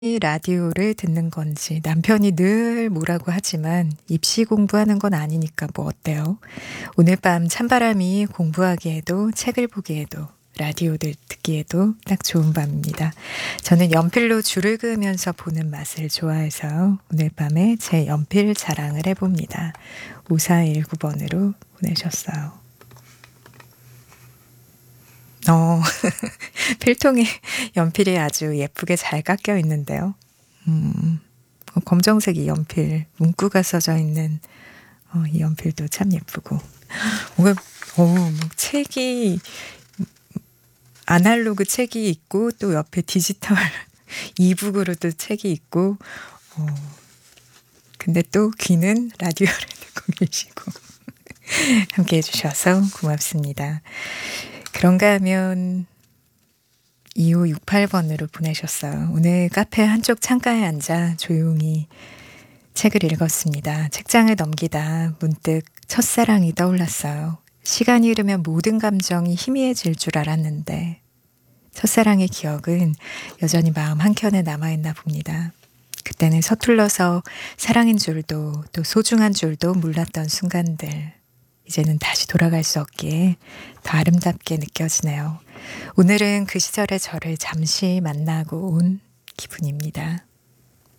라디오를 듣는 건지 남편이 늘 뭐라고 하지만 입시 공부하는 건 아니니까 뭐 어때요? 오늘 밤 찬바람이 공부하기에도 책을 보기에도 라디오를 듣기에도 딱 좋은 밤입니다. 저는 연필로 줄을 그으면서 보는 맛을 좋아해서 오늘 밤에 제 연필 자랑을 해봅니다. 5419번으로 보내셨어요. 필통에 연필이 아주 예쁘게 잘 깎여 있는데요. 검정색 이 연필, 문구가 써져 있는 이 연필도 참 예쁘고. 뭔가, 책이, 아날로그 책이 있고, 또 옆에 디지털 이북으로도 책이 있고, 근데 또 귀는 라디오를 듣고 계시고. 함께 해주셔서 고맙습니다. 그런가 하면 2568번으로 보내셨어요. 오늘 카페 한쪽 창가에 앉아 조용히 책을 읽었습니다. 책장을 넘기다 문득 첫사랑이 떠올랐어요. 시간이 흐르면 모든 감정이 희미해질 줄 알았는데 첫사랑의 기억은 여전히 마음 한켠에 남아있나 봅니다. 그때는 서툴러서 사랑인 줄도 또 소중한 줄도 몰랐던 순간들. 이제는 다시 돌아갈 수 없기에 더 아름답게 느껴지네요. 오늘은 그 시절의 저를 잠시 만나고 온 기분입니다.